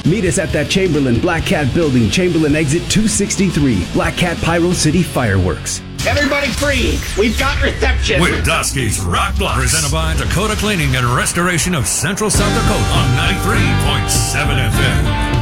Meet us at that Chamberlain Black Cat building, Chamberlain exit 263, Black Cat Pyro City Fireworks. Everybody freeze! We've got reception! With Dusky's Rock Blocks. Presented by Dakota Cleaning and Restoration of Central South Dakota on 93.7 FM.